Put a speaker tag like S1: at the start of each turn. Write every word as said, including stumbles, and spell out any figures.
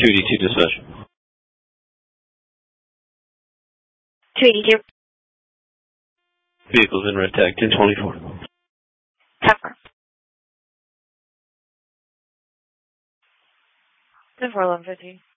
S1: two eighty-two dispatch.
S2: two eighty-two.
S1: Vehicles in red tag, ten twenty-four.
S2: Cover. ten four eleven fifteen.